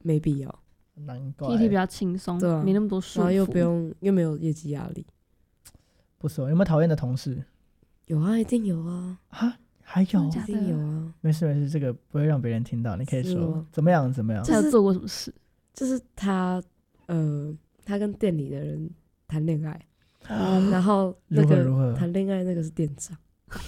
没必要。 难怪 PT 比较轻松， 对啊， 没那么多束然后缚， 又没有业绩压力。 不错。有没有讨厌的同事有啊，一定有啊， 啊？还有真的假的一定有啊。 没事没事，这个不会让别人听到，你可以说是吗怎么样怎么样。 他有做过什么事？ 就是他跟店里的人谈恋爱，然后那如何个谈恋爱那个是店长。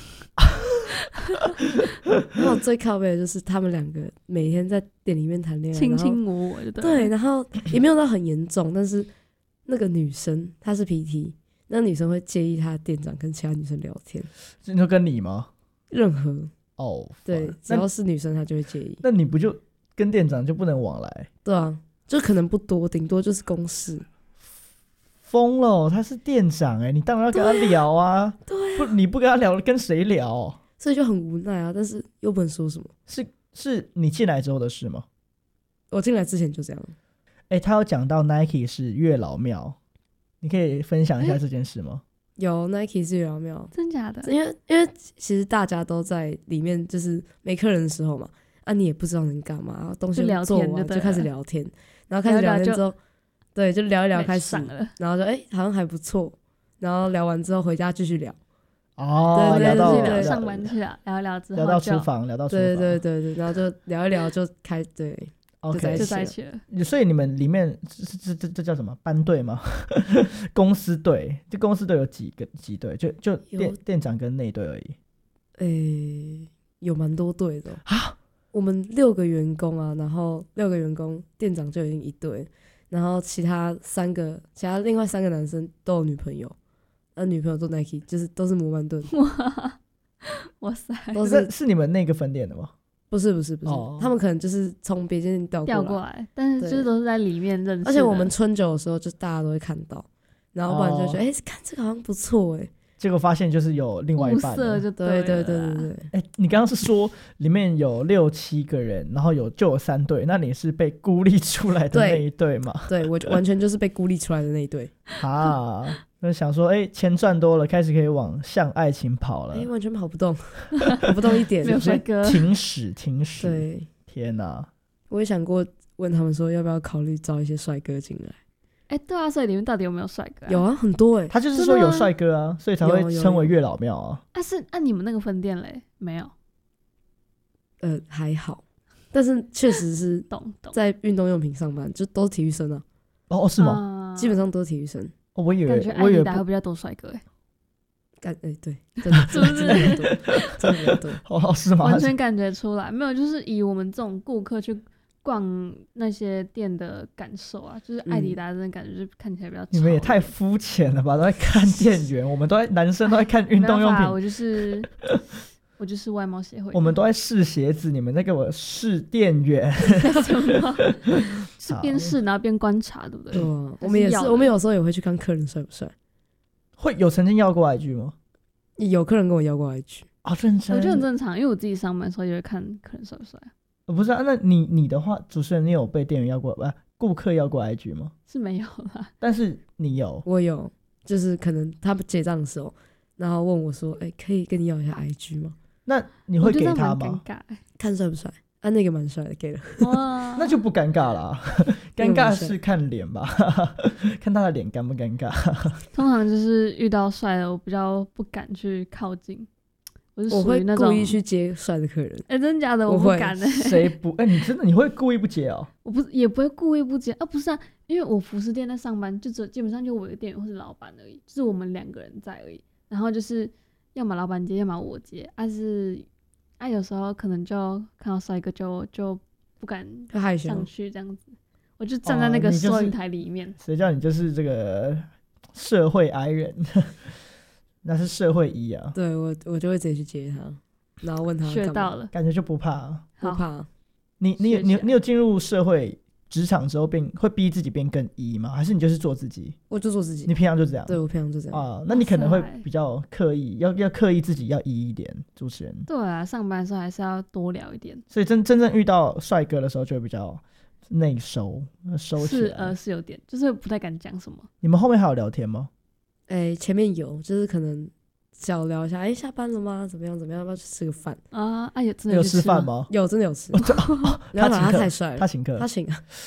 然后最靠背的就是他们两个每天在店里面谈恋爱， 卿然后卿我我， 对，然后也没有到很严重，但是那个女生她是 PT， 那女生会介意她的店长跟其他女生聊天， 你说跟你吗？ 任何哦， 对，只要是女生她就会介意。 那你不就跟店长就不能往来？ 对啊，就可能不多，顶多就是公事。 疯了，他是店长你当然要跟他聊啊。 对啊， 不，你不跟他聊，跟谁聊？ 所以就很无奈啊，但是又不能说什么。 是你进来之后的事吗？ 我进来之前就这样。 他有讲到 Nike 是月老庙，你可以分享一下这件事吗？ 有 Nike 是月老庙， 真假的？ 因为其实大家都在里面，就是没客人的时候嘛，你也不知道能干嘛，东西就做聊天就对了完就开始聊天，然后开始聊天之后，对，就聊一聊开始， 了， 然后就好像还不错，然后聊完之后回家继续聊。 哦， 对聊到对上班去了，聊一聊之后聊到厨房，聊到厨房， 对，然后就聊一聊就对 ，OK， 就在一起了。 所以你们里面这叫什么班队吗？公司队？这公司队有几队？就店长跟内队而已。 有蛮多队的啊。 我们6个员工啊，然后6个员工，店长就已经1队，然后另外3个男生都有女朋友，女朋友做 Nike， 就是都是摩曼顿。 哇塞， 是你们那个分店的吗？ 不是，他们可能就是从别间调过来，但是就是都是在里面认识的。 而且我们春酒的时候，就大家都会看到，然后不然就觉得看这个好像不错结果发现就是有另外一半了， 就对。 你刚刚是说里面有6、7个人，然后就有3队，那你是被孤立出来的那一队吗？ 对，我完全就是被孤立出来的那一队啊。那想说钱赚多了，开始可以向爱情跑了， 完全跑不动跑不动一点， 没有帅哥， 停驶。 对， 天哪！ 我也想过问他们说要不要考虑招一些帅哥进来。 对啊，所以里面到底有没有帅哥有啊，很多他就是说有帅哥啊，所以才会称为月老庙啊。 你们那个分店嘞没有？ 还好，但是确实是懂在运动用品上班，就都是体育生啊。 是吗？ 基本上都是体育生。 我以为感觉艾迪达会比较多帅哥对，真的是不是真的比较多？ 是吗？ 完全感觉出来，没有，就是以我们这种顾客去逛那些店的感受啊，就是艾迪达真的感觉就看起来比较潮。 你们也太肤浅了吧，都在看店员，我们男生都在看运动用品。 我就是外贸协会， 我们都在试鞋子，你们在给我试店员。 什么？是边试然后边观察，对不对？ 对啊，我们有时候也会去看客人帅不帅。 会有曾经要过 IG 吗？ 有客人跟我要过 IG 啊，认真？ 我觉得很正常，因为我自己上班的时候也会看客人帅不帅。 不是啊，那你的话，主持人你有被店员要过顾客要过 IG 吗？ 是没有啦， 但是你有， 我有，就是可能他们结账的时候，然后问我说：“可以跟你要一下 IG 吗？” 那你会给他吗？ 看帅不帅？那个蛮帅的，给了。 哇， 那就不尴尬啦。尴尬是看脸吧，看他的脸尴不尴尬。 通常就是遇到帅的，我比较不敢去靠近。 我会故意去接帅的客人。 真假的？我不敢谁不？你会故意不接哦？ 也不会故意不接啊，不是啊，因为我服饰店在上班，就基本上就我一个店员或是老板而已，就是我们2个人在而已。然后就是要么老板接，要么我接。有时候可能就看到帅哥就不敢上去这样子，我就站在那个收银台里面。 谁叫你就是这个社会矮人？那是社会一啊。 对，我就会直接去接他，然后问他学到了， 感觉就不怕， 不怕。 你有进入社会职场之后会逼自己变更E吗？还是你就是做自己？ 我就做自己。 你平常就这样？ 对，我平常就这样啊。那你可能会比较刻意，要刻意自己要E一点。主持人对啊，上班的时候还是要多聊一点。 所以真正遇到帅哥的时候，就会比较内收起来。 是有点，就是不太敢讲什么。 你们后面还有聊天吗？ 前面有，就是可能小聊一下，下班了吗？怎么样？要不要去吃个饭啊？真的有吃饭吗？ 有，真的有吃。 他太帅了，他请客， 他请啊。